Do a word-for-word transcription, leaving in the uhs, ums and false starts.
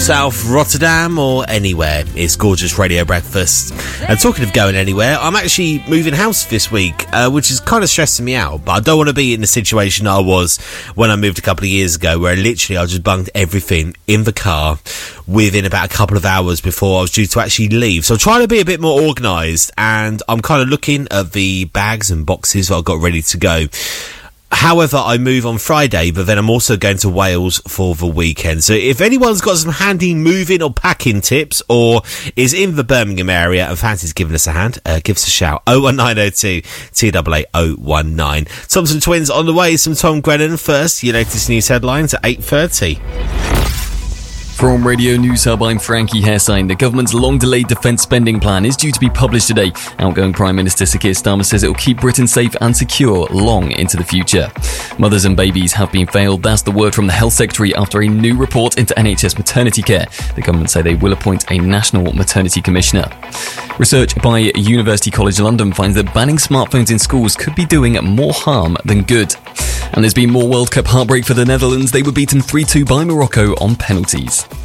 South Rotterdam or anywhere. It's gorgeous Radio Breakfast. And talking of going anywhere, I'm actually moving house this week, uh, which is kind of stressing me out, but I don't want to be in the situation I was when I moved a couple of years ago, where literally I just bunged everything in the car within about a couple of hours before I was due to actually leave. So I'm trying to be a bit more organised, and I'm kind of looking at the bags and boxes that I've got ready to go. However, I move on Friday, but then I'm also going to Wales for the weekend. So if anyone's got some handy moving or packing tips, or is in the Birmingham area and fancies giving us a hand, uh, give us a shout. oh one nine oh two, two eight eight oh one nine. Thompson Twins on the way. Some Tom Grennan first. Your latest news headlines at eight thirty. From Radio News Hub, I'm Frankie Hessein. The government's long-delayed defence spending plan is due to be published today. Outgoing Prime Minister Sir Keir Starmer says it will keep Britain safe and secure long into the future. Mothers and babies have been failed. That's the word from the Health Secretary after a new report into N H S maternity care. The government say they will appoint a National Maternity Commissioner. Research by University College London finds that banning smartphones in schools could be doing more harm than good. And there's been more World Cup heartbreak for the Netherlands. They were beaten three two by Morocco on penalties.